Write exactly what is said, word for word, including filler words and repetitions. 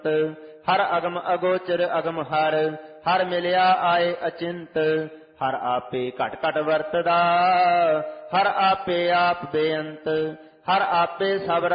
ਹਰ ਅਗਮ ਅਗੋਚਰ ਅਗਮ ਹਰ, ਹਰ ਮਿਲਿਆ ਆਏ ਅਚਿੰਤ। ਹਰ ਆਪੇ ਘਟ ਘਟ ਵਰਤਦਾ, ਹਰ ਆਪੇ ਆਪ ਬੇਅੰਤ। ਹਰ ਆਪੇ ਸਭ